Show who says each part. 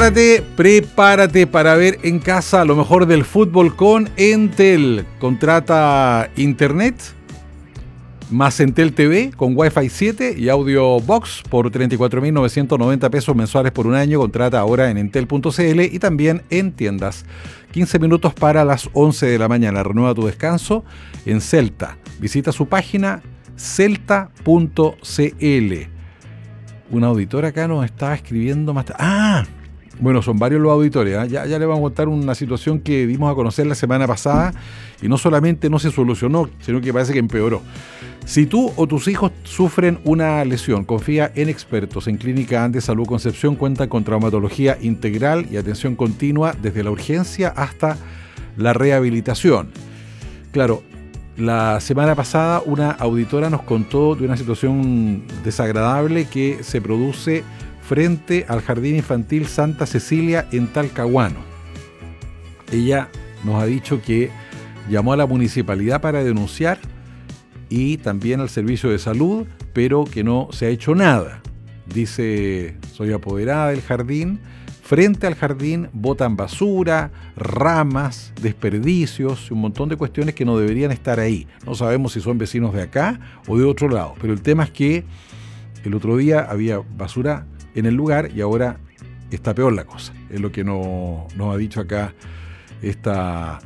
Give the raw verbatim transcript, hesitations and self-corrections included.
Speaker 1: Prepárate, prepárate para ver en casa lo mejor del fútbol con Entel. Contrata internet más Entel T V con Wi-Fi siete y Audio Box por treinta y cuatro mil novecientos noventa pesos mensuales por un año. Contrata ahora en entel punto c l y también en tiendas. quince minutos para las once de la mañana. Renueva tu descanso en Celta. Visita su página celta punto c l. Un auditor acá nos estaba escribiendo más. ¡Ah! Bueno, son varios los auditores, ¿eh? ya, ya le vamos a contar una situación que dimos a conocer la semana pasada y no solamente no se solucionó, sino que parece que empeoró. Si tú o tus hijos sufren una lesión, confía en expertos. En Clínica Andes Salud Concepción cuentan con traumatología integral y atención continua desde la urgencia hasta la rehabilitación. Claro, la semana pasada una auditora nos contó de una situación desagradable que se produce frente al Jardín Infantil Santa Cecilia en Talcahuano. Ella nos ha dicho que llamó a la municipalidad para denunciar y también al servicio de salud, pero que no se ha hecho nada. Dice, soy apoderada del jardín. Frente al jardín botan basura, ramas, desperdicios y un montón de cuestiones que no deberían estar ahí. No sabemos si son vecinos de acá o de otro lado, pero el tema es que el otro día había basura en el lugar y ahora está peor la cosa. Es lo que no, nos ha dicho acá esta